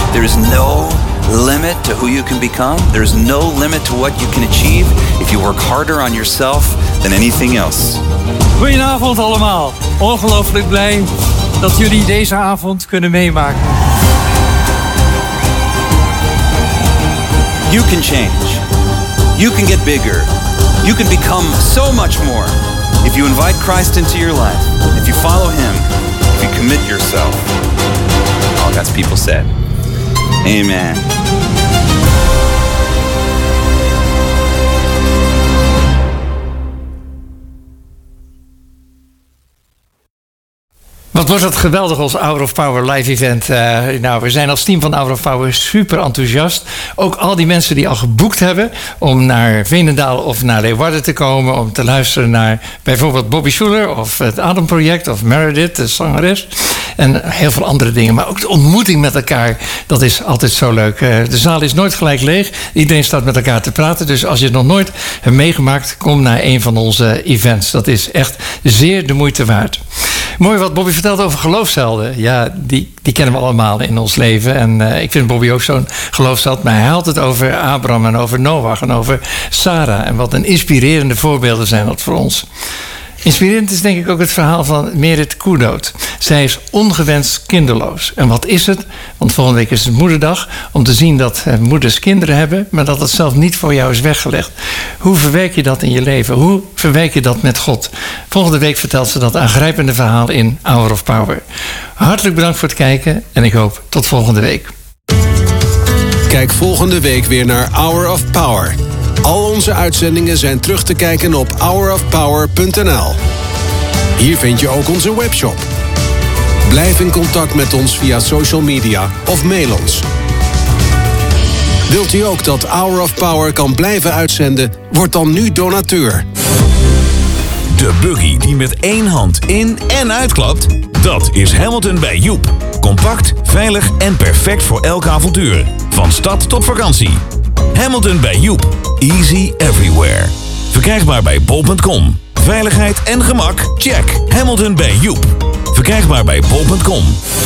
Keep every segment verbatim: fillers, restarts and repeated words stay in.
There is no limit to who you can become. There is no limit to what you can achieve if you work harder on yourself than anything else. Goedenavond allemaal. Ongelooflijk blij dat jullie deze avond kunnen meemaken. You can change. You can get bigger. You can become so much more if you invite Christ into your life, if you follow Him, if you commit yourself. All God's people said, amen. Wat wordt het geweldig, ons Hour of Power live event. Uh, nou, we zijn als team van Hour of Power super enthousiast. Ook al die mensen die al geboekt hebben om naar Veenendaal of naar Leeuwarden te komen, om te luisteren naar bijvoorbeeld Bobby Schuller of het Ademproject of Meredith, de zangeres. En heel veel andere dingen. Maar ook de ontmoeting met elkaar, dat is altijd zo leuk. Uh, de zaal is nooit gelijk leeg. Iedereen staat met elkaar te praten. Dus als je het nog nooit hebt meegemaakt, kom naar een van onze events. Dat is echt zeer de moeite waard. Mooi wat Bobby vertelt over geloofshelden. Ja, die, die kennen we allemaal in ons leven. En uh, ik vind Bobby ook zo'n geloofsheld. Maar hij haalt het over Abraham en over Noach en over Sarah. En wat een inspirerende voorbeelden zijn dat voor ons. Inspirerend is denk ik ook het verhaal van Merit Koerdood. Zij is ongewenst kinderloos. En wat is het? Want volgende week is het moederdag. Om te zien dat moeders kinderen hebben, maar dat het zelf niet voor jou is weggelegd. Hoe verwerk je dat in je leven? Hoe verwerk je dat met God? Volgende week vertelt ze dat aangrijpende verhaal in Hour of Power. Hartelijk bedankt voor het kijken en ik hoop tot volgende week. Kijk volgende week weer naar Hour of Power. Al onze uitzendingen zijn terug te kijken op hour of power punt n l. Hier vind je ook onze webshop. Blijf in contact met ons via social media of mail ons. Wilt u ook dat Hour of Power kan blijven uitzenden? Word dan nu donateur. De buggy die met één hand in en uitklapt, dat is Hamilton bij Joep. Compact, veilig en perfect voor elk avontuur. Van stad tot vakantie. Hamilton bij Joep. Easy everywhere. Verkrijgbaar bij bol punt com. Veiligheid en gemak? Check. Hamilton bij Joep. Verkrijgbaar bij bol punt com.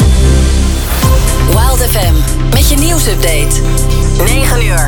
Wild F M met je nieuwsupdate. negen uur.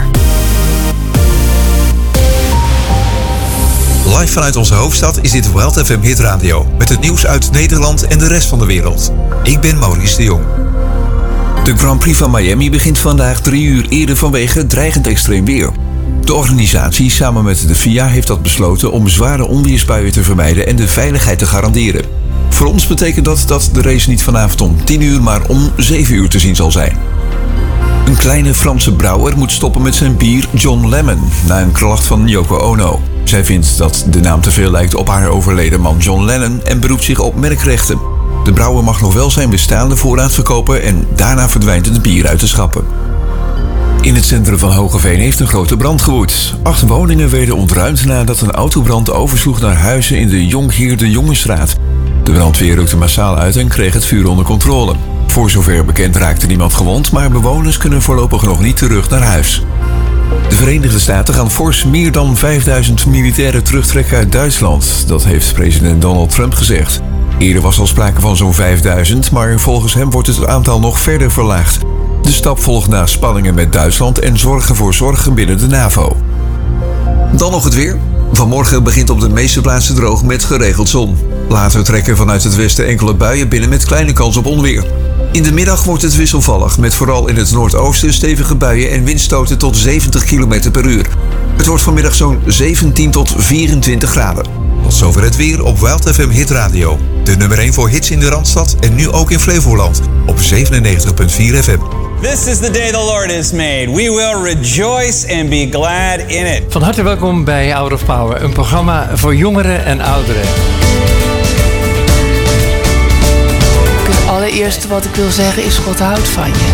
Live vanuit onze hoofdstad is dit Wild F M Hit Radio. Met het nieuws uit Nederland en de rest van de wereld. Ik ben Maurice de Jong. De Grand Prix van Miami begint vandaag drie uur eerder vanwege dreigend extreem weer. De organisatie samen met de F I A heeft dat besloten om zware onweersbuien te vermijden en de veiligheid te garanderen. Voor ons betekent dat dat de race niet vanavond om tien uur, maar om zeven uur te zien zal zijn. Een kleine Franse brouwer moet stoppen met zijn bier John Lemon na een klacht van Yoko Ono. Zij vindt dat de naam te veel lijkt op haar overleden man John Lennon en beroept zich op merkrechten. De brouwer mag nog wel zijn bestaande voorraad verkopen en daarna verdwijnt het bier uit de schappen. In het centrum van Hoogeveen heeft een grote brand gewoed. Acht woningen werden ontruimd nadat een autobrand oversloeg naar huizen in de Jonkheer de Jongenstraat. De brandweer rukte massaal uit en kreeg het vuur onder controle. Voor zover bekend raakte niemand gewond, maar bewoners kunnen voorlopig nog niet terug naar huis. De Verenigde Staten gaan fors meer dan vijfduizend militairen terugtrekken uit Duitsland. Dat heeft president Donald Trump gezegd. Eerder was al sprake van zo'n vijfduizend, maar volgens hem wordt het aantal nog verder verlaagd. De stap volgt na spanningen met Duitsland en zorgen voor zorgen binnen de NAVO. Dan nog het weer. Vanmorgen begint op de meeste plaatsen droog met geregeld zon. Later trekken vanuit het westen enkele buien binnen met kleine kans op onweer. In de middag wordt het wisselvallig, met vooral in het noordoosten stevige buien en windstoten tot zeventig kilometer per uur. Het wordt vanmiddag zo'n zeventien tot vierentwintig graden. Tot zover het weer op Wild F M Hit Radio. De nummer één voor hits in de Randstad en nu ook in Flevoland op zevenennegentig komma vier F M. This is the day the Lord has made. We will rejoice and be glad in it. Van harte welkom bij Hour of Power, een programma voor jongeren en ouderen. Het allereerste wat ik wil zeggen is: God houdt van je.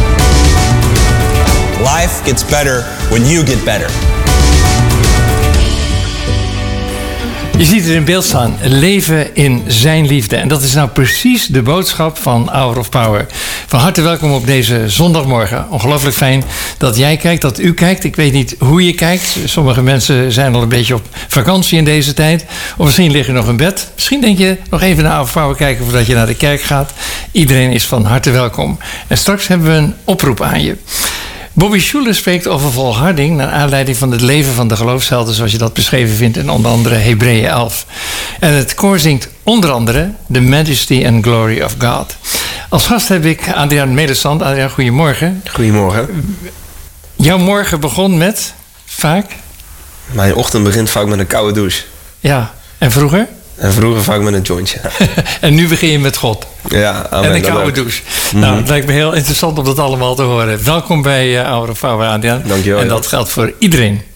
Life gets better when you get better. Je ziet er in beeld staan, leven in zijn liefde. En dat is nou precies de boodschap van Hour of Power. Van harte welkom op deze zondagmorgen. Ongelooflijk fijn dat jij kijkt, dat u kijkt. Ik weet niet hoe je kijkt. Sommige mensen zijn al een beetje op vakantie in deze tijd. Of misschien lig je nog in bed. Misschien denk je nog even naar Hour of Power kijken voordat je naar de kerk gaat. Iedereen is van harte welkom. En straks hebben we een oproep aan je. Bobby Schuller spreekt over volharding naar aanleiding van het leven van de geloofshelden zoals je dat beschreven vindt in onder andere Hebreeën elf. En het koor zingt onder andere The Majesty and Glory of God. Als gast heb ik Adriaan Medestand. Adriaan, goedemorgen. Goedemorgen. Jouw morgen begon met, vaak? Mijn ochtend begint vaak met een koude douche. Ja, en vroeger? En vroeger vaak met een jointje. En nu begin je met God. Ja, amen, en een koude douche. Mm-hmm. Nou, het lijkt me heel interessant om dat allemaal te horen. Welkom bij uh, Hour of Power, Adriaan. Dankjewel. En dat geldt voor iedereen.